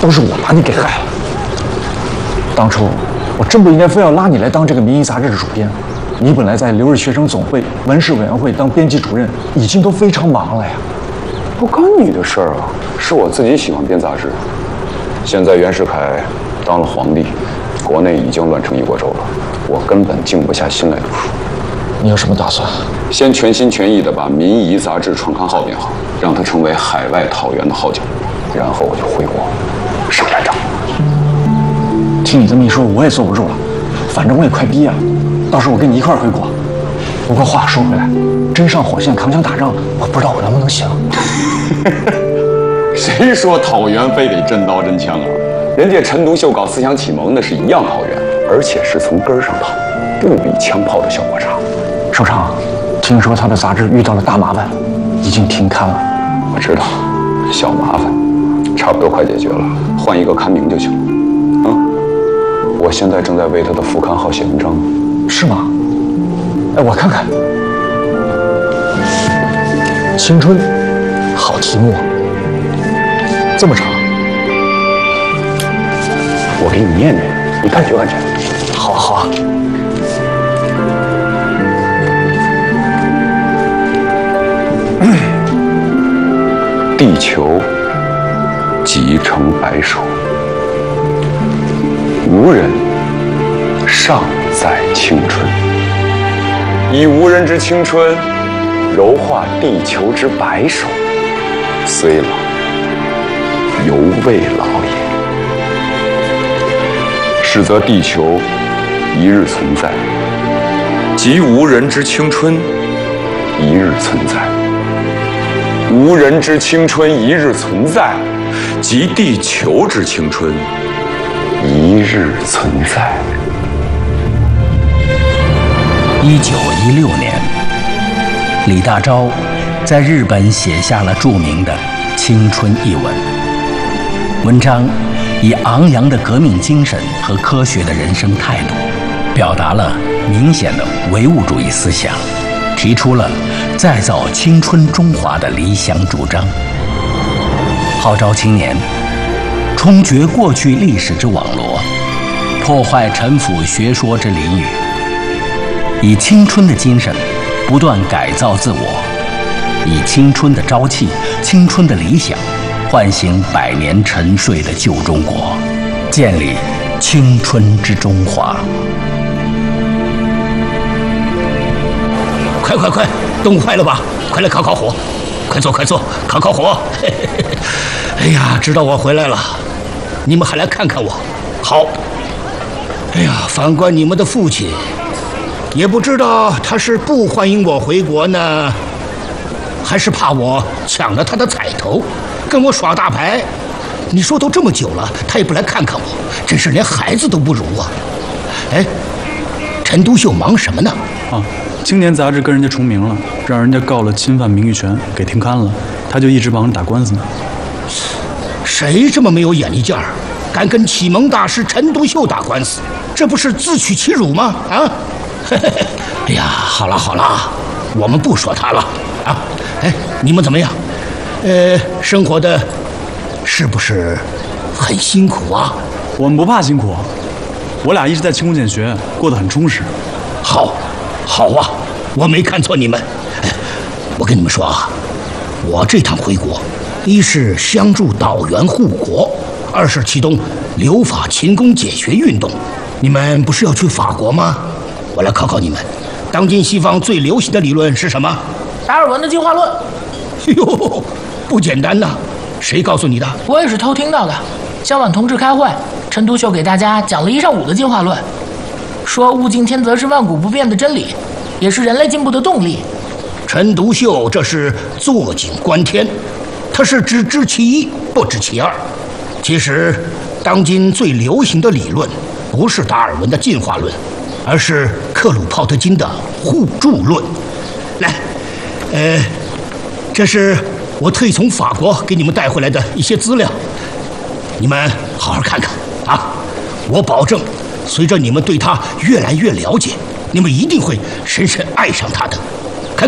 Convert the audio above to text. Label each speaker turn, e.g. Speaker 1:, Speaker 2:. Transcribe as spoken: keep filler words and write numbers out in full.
Speaker 1: 都是我把你给害了。当初我真不应该非要拉你来当这个民意杂志的主编。你本来在留日学生总会文事委员会当编辑主任，已经都非常忙了呀。
Speaker 2: 不干你的事儿啊，是我自己喜欢编杂志。现在袁世凯当了皇帝，国内已经乱成一锅粥了，我根本静不下心来读书。
Speaker 1: 你有什么打算？
Speaker 2: 先全心全意地把《民仪》杂志创刊号编好，让它成为海外讨袁的号角，然后我就回国上战场。
Speaker 1: 听你这么一说，我也坐不住了。反正我也快毕业了，到时候我跟你一块儿回国。不过话说回来，真上火线扛枪打仗，我不知道我能不能行。
Speaker 2: 谁说讨袁非得真刀真枪啊？人家陈独秀搞思想启蒙那是一样讨袁，而且是从根儿上讨，不比枪炮的效果差。
Speaker 1: 首长，听说他的杂志遇到了大麻烦，已经停刊了。
Speaker 2: 我知道，小麻烦，差不多快解决了，换一个刊名就行了。嗯，我现在正在为他的副刊号写文章。
Speaker 1: 是吗？哎，我看看。青春，好题目啊，这么长。
Speaker 2: 我给你念念，你感觉感觉。
Speaker 1: 好啊，好啊。
Speaker 2: 地球即成白首，无人尚在青春。以无人之青春，柔化地球之白首，虽老犹未老也。是则地球一日存在，即无人之青春一日存在。无人之青春一日存在，即地球之青春一日存在。
Speaker 3: 一九一六年，李大钊在日本写下了著名的《青春》一文。文章以昂扬的革命精神和科学的人生态度，表达了明显的唯物主义思想，提出了再造青春中华的理想主张，号召青年冲决过去历史之网罗，破坏陈腐学说之囹圄，以青春的精神不断改造自我，以青春的朝气、青春的理想唤醒百年沉睡的旧中国，建立青春之中华。快快快，冻坏了吧？快来烤烤火！快坐快坐，烤烤火！哎呀，知道我回来了，你们还来看看我，好。哎呀，反观你们的父亲，也不知道他是不欢迎我回国呢，还是怕我抢了他的彩头，跟我耍大牌。你说都这么久了，他也不来看看我，真是连孩子都不如啊！哎，陈独秀忙什么呢？
Speaker 4: 啊，青年杂志跟人家重名了，让人家告了侵犯名誉权，给停刊了，他就一直帮人打官司呢。
Speaker 3: 谁这么没有眼力劲儿，敢跟启蒙大师陈独秀打官司？这不是自取其辱吗？啊！哎呀，好了好了，我们不说他了啊！哎，你们怎么样？呃，生活的是不是很辛苦啊？
Speaker 4: 我们不怕辛苦，我俩一直在勤工俭学，过得很充实。
Speaker 3: 好，好啊，我没看错你们。哎，我跟你们说啊，我这趟回国，一是相助导员护国，二是启动留法勤工俭学运动。你们不是要去法国吗？我来考考你们，当今西方最流行的理论是什么？
Speaker 5: 达尔文的进化论。
Speaker 3: 哟，不简单呐！谁告诉你的？
Speaker 5: 我也是偷听到的。萧晚同志开会，陈独秀给大家讲了一上午的进化论，说物竞天择是万古不变的真理，也是人类进步的动力。
Speaker 3: 陈独秀这是坐井观天，他是只知其一，不知其二。其实，当今最流行的理论不是达尔文的进化论，而是克鲁泡特金的互助论。来，呃，这是我特意从法国给你们带回来的一些资料，你们好好看看啊！我保证，随着你们对他越来越了解，你们一定会深深爱上他的。